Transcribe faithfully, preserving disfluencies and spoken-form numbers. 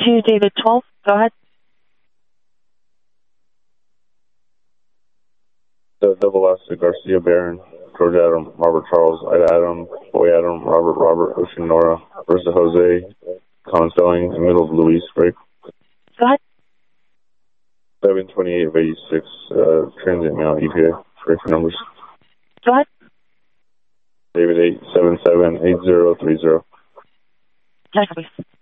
to David twelve. Go ahead. The double S to Garcia Baron, George Adam, Robert Charles, Ida Adam, Boy Adam, Robert Robert, Ocean Nora, Versa Jose, common spelling, in the middle of Luis, break. Go ahead. seven twenty-eight of eighty-six, uh, transient mail, E P A, break for numbers. Go ahead. David eight seven seven eight zero three zero. Next, please.